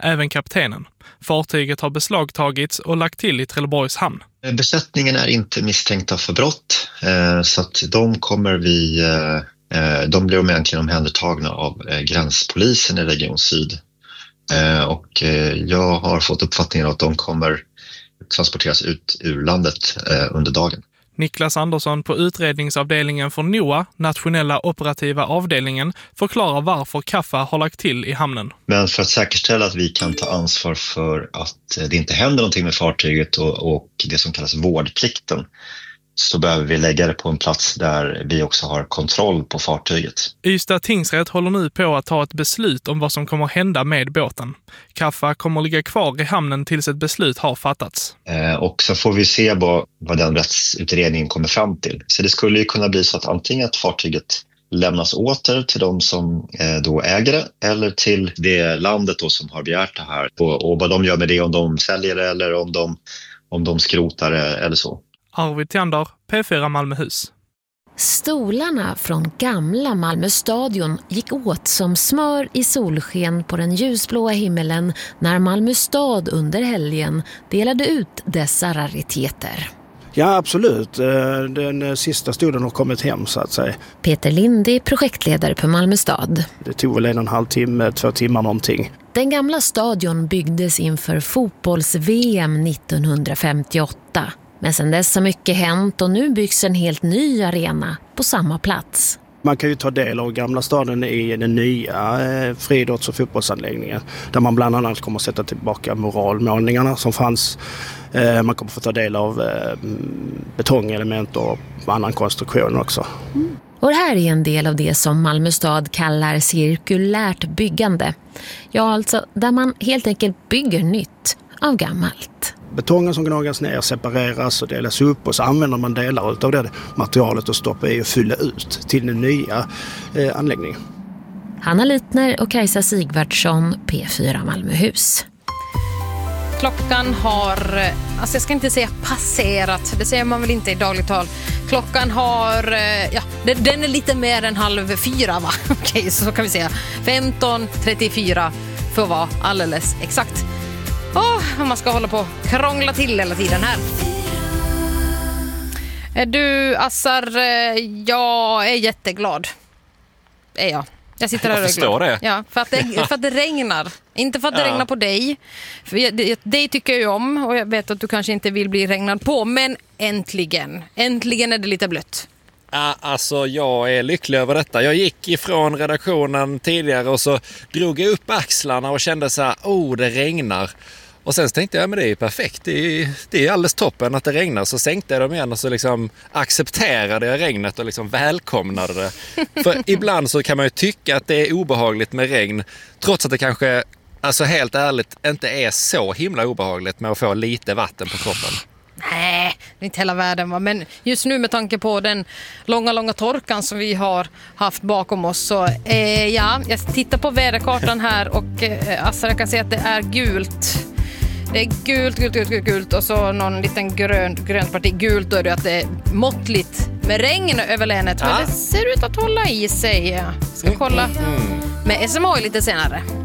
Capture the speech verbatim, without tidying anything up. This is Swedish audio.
även kaptenen. Fartyget har beslagtagits och lagt till i Trelleborgs hamn. Besättningen är inte misstänkta för brott, så att de kommer vi, de blir egentligen omhändertagna av gränspolisen i Region Syd. Och jag har fått uppfattningen att de kommer transporteras ut ur landet under dagen. Niklas Andersson på utredningsavdelningen för N O A, nationella operativa avdelningen, förklarar varför Kaffa har lagt till i hamnen. Men för att säkerställa att vi kan ta ansvar för att det inte händer någonting med fartyget och, och det som kallas vårdplikten, så behöver vi lägga det på en plats där vi också har kontroll på fartyget. Ystad tingsrätt håller nu på att ta ett beslut om vad som kommer hända med båten. Kaffa kommer ligga kvar i hamnen tills ett beslut har fattats. Eh, och så får vi se vad, vad den rättsutredningen kommer fram till. Så det skulle ju kunna bli så att antingen att fartyget lämnas åter till de som eh, då äger det, eller till det landet då som har begärt det här. Och, och vad de gör med det, om de säljer det eller om de, om de skrotar det eller så. Arvid Tiander, P fyra Malmöhus. Stolarna från gamla Malmö stadion gick åt som smör i solsken på den ljusblåa himmelen när Malmö stad under helgen delade ut dessa rariteter. Ja, absolut. Den sista stolen har kommit hem, så att säga. Peter Linde, projektledare på Malmö stad. Det tog väl en och en halv timme, två timmar någonting. Den gamla stadion byggdes inför fotbolls-V M nittonhundrafemtioåtta. Men sedan dess har mycket hänt och nu byggs en helt ny arena på samma plats. Man kan ju ta del av gamla staden i den nya eh, friidrotts- och fotbollsanläggningen. Där man bland annat kommer att sätta tillbaka moralmålningarna som fanns. Eh, man kommer att få ta del av eh, betongelement och annan konstruktion också. Mm. Och det här är en del av det som Malmö stad kallar cirkulärt byggande. Ja, alltså där man helt enkelt bygger nytt av gammalt. Betongen som gnagas ner separeras och delas upp, och så använder man delar av det materialet och stoppar i och fyller ut till den nya eh, anläggningen. Hanna Litner och Kajsa Sigvardsson, P fyra Malmöhus. Klockan har, alltså jag ska inte säga passerat, det säger man väl inte i dagligt tal. Klockan har, ja, den är lite mer än halv fyra, va? Okej, så kan vi säga. femton trettiofyra för att vara alldeles exakt. Åh, man ska hålla på och krångla till hela tiden här. Du, Assar, jag är jätteglad. Är jag. Jag sitter här och är glad. Det. Ja, för att det, för att det regnar. Inte för att det ja. regnar på dig. För jag, det, dig tycker jag ju om, och jag vet att du kanske inte vill bli regnad på. Men äntligen. Äntligen är det lite blött. Ja, alltså jag är lycklig över detta. Jag gick ifrån redaktionen tidigare och så drog jag upp axlarna och kände så här, oh, det regnar. Och sen så tänkte jag, men det är ju perfekt. Det är, det är alldeles toppen att det regnar. Så sänkte jag dem igen och så liksom accepterade jag regnet och liksom välkomnade det. För ibland så kan man ju tycka att det är obehagligt med regn. Trots att det kanske, alltså helt ärligt, inte är så himla obehagligt med att få lite vatten på kroppen. Nej, det är inte hela världen, va? Men just nu med tanke på den långa, långa torkan som vi har haft bakom oss så eh, ja, jag tittar på väderkartan här och eh, alltså jag kan se att det är gult. Det är gult, gult, gult, gult, gult och så någon liten grön, grönt parti gult, då är det att det är måttligt med regn över länet. Men ja. Det ser ut att hålla i sig. Jag ska kolla med S M H lite senare.